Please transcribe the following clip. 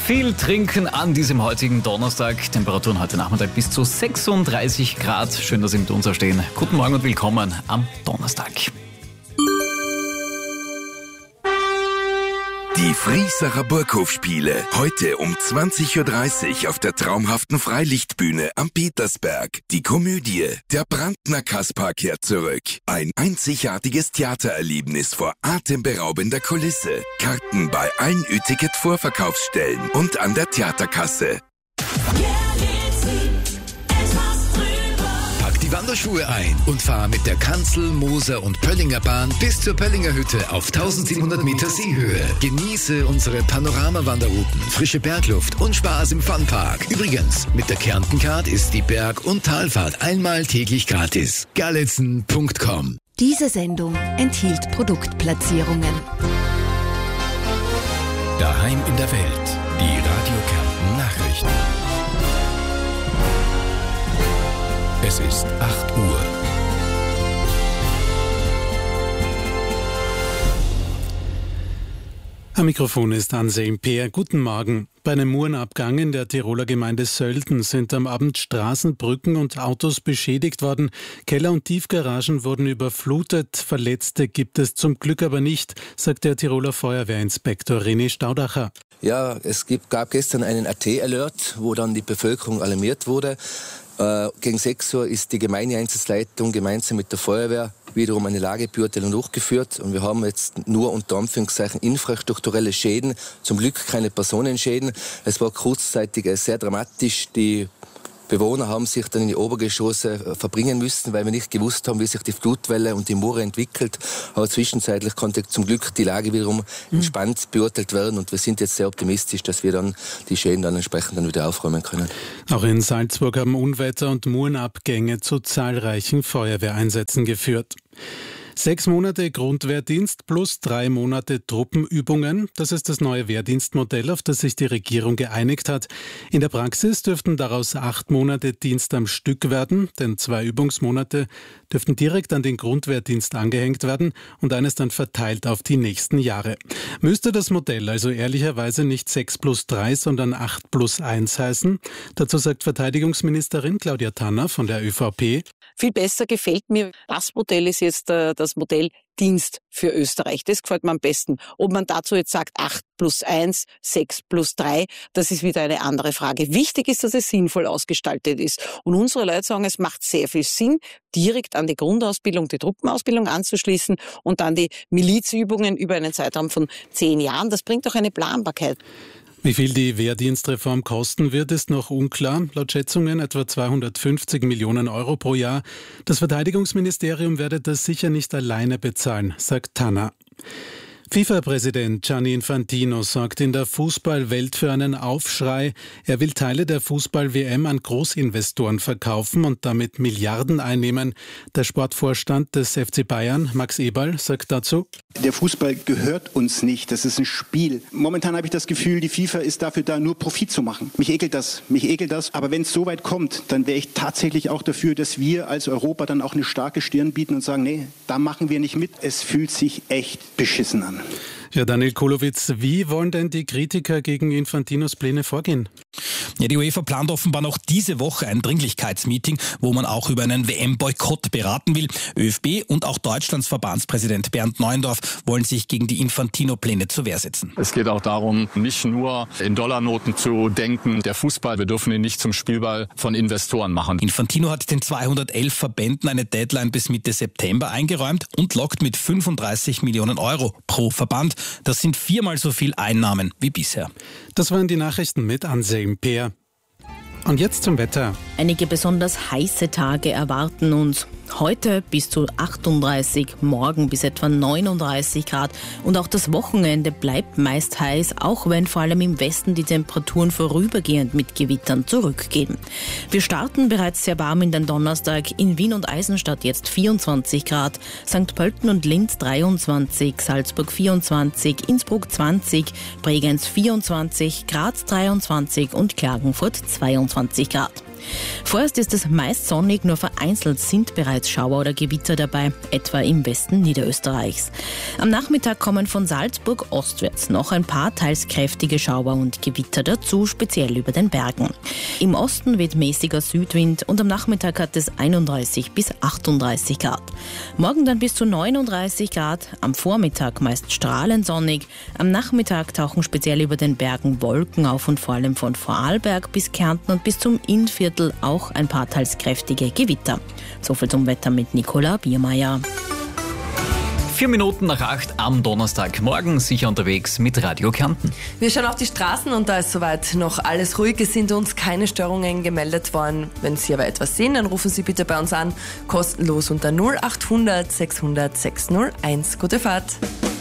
Viel trinken an diesem heutigen Donnerstag. Temperaturen heute Nachmittag bis zu 36 Grad. Schön, dass Sie mit uns stehen. Guten Morgen und willkommen am Donnerstag. Die Vriesacher Burghofspiele. Heute um 20.30 Uhr auf der traumhaften Freilichtbühne am Petersberg. Die Komödie Der Brandner Kaspar kehrt zurück. Ein einzigartiges Theatererlebnis vor atemberaubender Kulisse. Karten bei allen Ü-Ticket-Vorverkaufsstellen und an der Theaterkasse. Die Wanderschuhe ein und fahr mit der Kanzel-, Moser- und Pöllinger Bahn bis zur Pöllinger Hütte auf 1700 Meter Seehöhe. Genieße unsere Panoramawanderrouten, frische Bergluft und Spaß im Funpark. Übrigens, mit der Kärnten-Card ist die Berg- und Talfahrt einmal täglich gratis. Gallitzen.com. Diese Sendung enthielt Produktplatzierungen. Daheim in der Welt. Die Radio Kärnten Nachrichten. Es ist 8 Uhr. Am Mikrofon ist Anselm Peer. Guten Morgen. Bei einem Murenabgang in der Tiroler Gemeinde Sölden sind am Abend Straßen, Brücken und Autos beschädigt worden. Keller und Tiefgaragen wurden überflutet. Verletzte gibt es zum Glück aber nicht, sagt der Tiroler Feuerwehrinspektor René Staudacher. Ja, es gab gestern einen AT-Alert, wo dann die Bevölkerung alarmiert wurde. Gegen 6 Uhr ist die Gemeindeeinsatzleitung gemeinsam mit der Feuerwehr wiederum eine Lagebeurteilung durchgeführt. Und wir haben jetzt nur unter Anführungszeichen infrastrukturelle Schäden, zum Glück keine Personenschäden. Es war kurzzeitig sehr dramatisch. Die Bewohner haben sich dann in die Obergeschosse verbringen müssen, weil wir nicht gewusst haben, wie sich die Flutwelle und die Mure entwickelt. Aber zwischenzeitlich konnte zum Glück die Lage wiederum entspannt beurteilt werden und wir sind jetzt sehr optimistisch, dass wir dann die Schäden dann entsprechend dann wieder aufräumen können. Auch in Salzburg haben Unwetter und Murenabgänge zu zahlreichen Feuerwehreinsätzen geführt. 6 Monate Grundwehrdienst plus 3 Monate Truppenübungen. Das ist das neue Wehrdienstmodell, auf das sich die Regierung geeinigt hat. In der Praxis dürften daraus 8 Monate Dienst am Stück werden, denn 2 Übungsmonate dürften direkt an den Grundwehrdienst angehängt werden und eines dann verteilt auf die nächsten Jahre. Müsste das Modell also ehrlicherweise nicht 6 plus 3, sondern 8 plus 1 heißen? Dazu sagt Verteidigungsministerin Claudia Tanner von der ÖVP. Viel besser gefällt mir, das Modell ist jetzt das Modell Dienst für Österreich. Das gefällt mir am besten. Ob man dazu jetzt sagt 8 plus 1, 6 plus 3, das ist wieder eine andere Frage. Wichtig ist, dass es sinnvoll ausgestaltet ist. Und unsere Leute sagen, es macht sehr viel Sinn, direkt an die Grundausbildung, die Truppenausbildung anzuschließen und dann die Milizübungen über einen Zeitraum von 10 Jahren. Das bringt auch eine Planbarkeit. Wie viel die Wehrdienstreform kosten wird, ist noch unklar. Laut Schätzungen etwa 250 Millionen Euro pro Jahr. Das Verteidigungsministerium werde das sicher nicht alleine bezahlen, sagt Tanner. FIFA-Präsident Gianni Infantino sorgt in der Fußballwelt für einen Aufschrei. Er will Teile der Fußball-WM an Großinvestoren verkaufen und damit Milliarden einnehmen. Der Sportvorstand des FC Bayern, Max Eberl, sagt dazu: Der Fußball gehört uns nicht, das ist ein Spiel. Momentan habe ich das Gefühl, die FIFA ist dafür da, nur Profit zu machen. Mich ekelt das. Aber wenn es so weit kommt, dann wäre ich tatsächlich auch dafür, dass wir als Europa dann auch eine starke Stirn bieten und sagen, nee, da machen wir nicht mit. Es fühlt sich echt beschissen an. Ja, Daniel Kolowitz, wie wollen denn die Kritiker gegen Infantinos Pläne vorgehen? Ja, die UEFA plant offenbar noch diese Woche ein Dringlichkeitsmeeting, wo man auch über einen WM-Boykott beraten will. ÖFB und auch Deutschlands Verbandspräsident Bernd Neuendorf wollen sich gegen die Infantino-Pläne zur Wehr setzen. Es geht auch darum, nicht nur in Dollarnoten zu denken. Der Fußball, wir dürfen ihn nicht zum Spielball von Investoren machen. Infantino hat den 211 Verbänden eine Deadline bis Mitte September eingeräumt und lockt mit 35 Millionen Euro pro Verband. Das sind 4-mal so viel Einnahmen wie bisher. Das waren die Nachrichten mit Anselm Peer. Und jetzt zum Wetter. Einige besonders heiße Tage erwarten uns. Heute bis zu 38, morgen bis etwa 39 Grad. Und auch das Wochenende bleibt meist heiß, auch wenn vor allem im Westen die Temperaturen vorübergehend mit Gewittern zurückgehen. Wir starten bereits sehr warm in den Donnerstag. In Wien und Eisenstadt jetzt 24 Grad, St. Pölten und Linz 23, Salzburg 24, Innsbruck 20, Bregenz 24, Graz 23 und Klagenfurt 22 Grad. Vorerst ist es meist sonnig, nur vereinzelt sind bereits Schauer oder Gewitter dabei, etwa im Westen Niederösterreichs. Am Nachmittag kommen von Salzburg ostwärts noch ein paar teils kräftige Schauer und Gewitter dazu, speziell über den Bergen. Im Osten weht mäßiger Südwind und am Nachmittag hat es 31 bis 38 Grad. Morgen dann bis zu 39 Grad, am Vormittag meist strahlend sonnig. Am Nachmittag tauchen speziell über den Bergen Wolken auf und vor allem von Vorarlberg bis Kärnten und bis zum Innviertel auch ein paar teils kräftige Gewitter. Soviel zum Wetter mit Nicola Biermeier. 4 Minuten nach 8 am Donnerstagmorgen, sicher unterwegs mit Radio Kärnten. Wir schauen auf die Straßen und da ist soweit noch alles ruhig. Es sind uns keine Störungen gemeldet worden. Wenn Sie aber etwas sehen, dann rufen Sie bitte bei uns an. Kostenlos unter 0800 600 601. Gute Fahrt.